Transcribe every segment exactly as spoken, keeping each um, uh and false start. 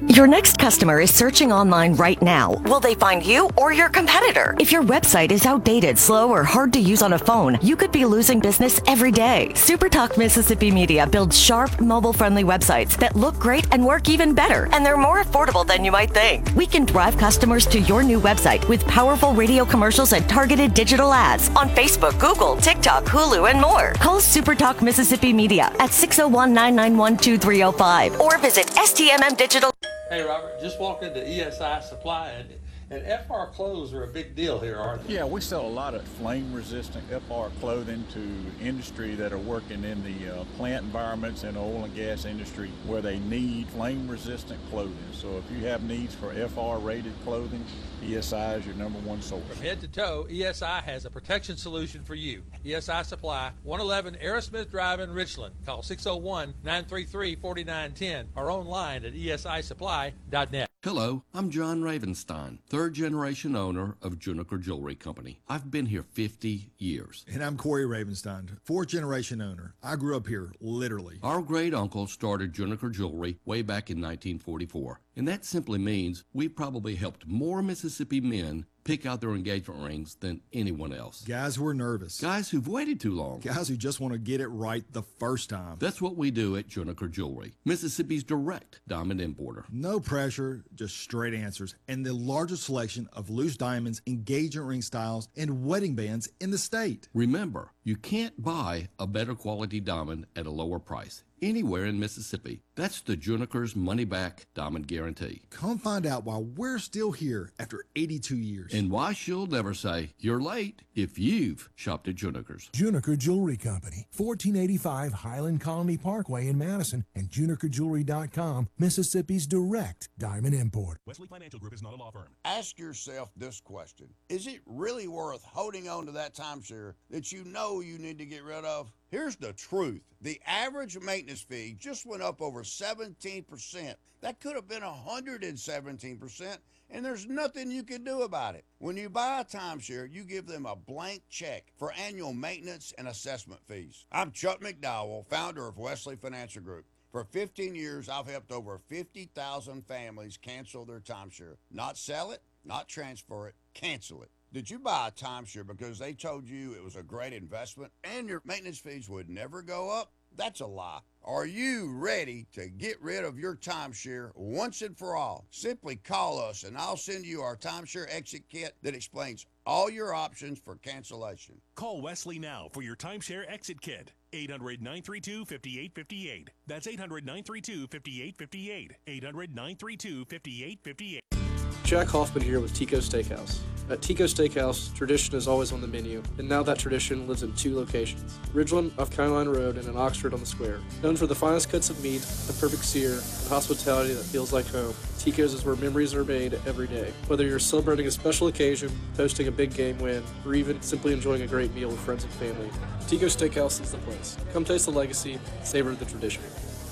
Your next customer is searching online right now. Will they find you or your competitor? If your website is outdated, slow, or hard to use on a phone, you could be losing business every day. SuperTalk Mississippi Media builds sharp, mobile-friendly websites that look great and work even better, and they're more affordable than you might think. We can drive customers to your new website with powerful radio commercials and targeted digital ads on Facebook, Google, TikTok, Hulu, and more. Call SuperTalk Mississippi Media at six oh one, nine nine one, two three oh five or visit S T M M Digital. Hey, Robert, just walked into E S I Supply, and, and F R clothes are a big deal here, aren't they? Yeah, we sell a lot of flame-resistant F R clothing to industry that are working in the uh, plant environments and oil and gas industry where they need flame-resistant clothing. So if you have needs for F R-rated clothing, E S I is your number one source. From head to toe, E S I has a protection solution for you. E S I Supply, one eleven Aerosmith Drive in Richland. Call six oh one, nine three three, four nine one zero or online at E S I supply dot net. Hello, I'm John Ravenstein, third generation owner of Juniker Jewelry Company. I've been here fifty years. And I'm Corey Ravenstein, fourth generation owner. I grew up here, literally. Our great uncle started Juniker Jewelry way back in nineteen forty-four. And that simply means we probably helped more Mississippi men pick out their engagement rings than anyone else. Guys who are nervous. Guys who've waited too long. Guys who just want to get it right the first time. That's what we do at Juniker Jewelry, Mississippi's direct diamond importer. No pressure, just straight answers, and the largest selection of loose diamonds, engagement ring styles, and wedding bands in the state. Remember, you can't buy a better quality diamond at a lower price anywhere in Mississippi. That's the Juniker's money-back diamond guarantee. Come find out why we're still here after eighty-two years. And why she'll never say, you're late, if you've shopped at Juniker's. Juniker Jewelry Company, fourteen eighty-five Highland Colony Parkway in Madison, and juniker jewelry dot com, Mississippi's direct diamond import. Wesley Financial Group is not a law firm. Ask yourself this question. Is it really worth holding on to that timeshare that you know you need to get rid of? Here's the truth. The average maintenance fee just went up over seventeen percent. That could have been one hundred seventeen percent, and there's nothing you can do about it. When you buy a timeshare, you give them a blank check for annual maintenance and assessment fees. I'm Chuck McDowell, founder of Wesley Financial Group. For fifteen years, I've helped over fifty thousand families cancel their timeshare. Not sell it, not transfer it, cancel it. Did you buy a timeshare because they told you it was a great investment and your maintenance fees would never go up? That's a lie. Are you ready to get rid of your timeshare once and for all? Simply call us and I'll send you our timeshare exit kit that explains all your options for cancellation. Call Wesley now for your timeshare exit kit. eight hundred, nine three two, five eight five eight. That's eight hundred, nine three two, five eight five eight. eight hundred, nine three two, five eight five eight. Jack Hoffman here with Tico Steakhouse. At Tico Steakhouse, tradition is always on the menu, and now that tradition lives in two locations, Ridgeland off County Line Road and in Oxford on the Square. Known for the finest cuts of meat, the perfect sear, and hospitality that feels like home, Tico's is where memories are made every day. Whether you're celebrating a special occasion, toasting a big game win, or even simply enjoying a great meal with friends and family, Tico Steakhouse is the place. Come taste the legacy, savor the tradition.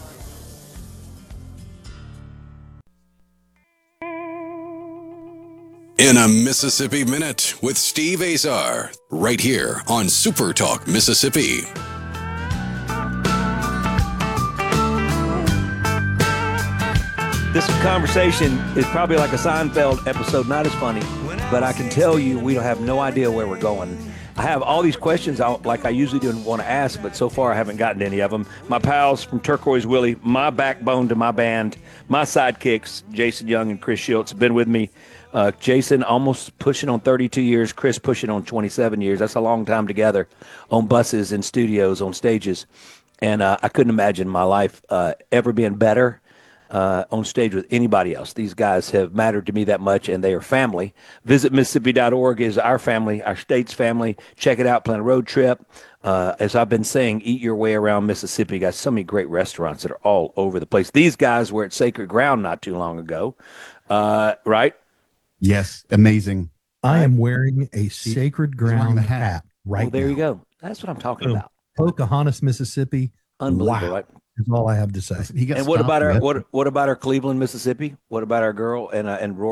In a Mississippi Minute with Steve Azar, right here on Super Talk Mississippi. This conversation is probably like a Seinfeld episode, not as funny, but I can tell you we don't have no idea where we're going. I have all these questions I, like I usually do want to ask, but so far I haven't gotten to any of them. My pals from Turquoise Willie, my backbone to my band, my sidekicks, Jason Young and Chris Schultz, have been with me. Uh, Jason almost pushing on thirty-two years, Chris pushing on twenty-seven years. That's a long time together on buses, in studios, on stages. And uh, I couldn't imagine my life uh, ever being better uh, on stage with anybody else. These guys have mattered to me that much, and they are family. Visit Mississippi dot org is our family, our state's family. Check it out, plan a road trip. Uh, as I've been saying, eat your way around Mississippi. You got so many great restaurants that are all over the place. These guys were at Sacred Ground not too long ago, uh, right? Yes, amazing. I am wearing a Sacred Ground hat. hat right well, there now. you go. That's what I'm talking about. Pocahontas, Mississippi. Unbelievable, wow. right? That's all I have to say. And what about our what what about our Cleveland, Mississippi? What about our girl and uh, and Rory?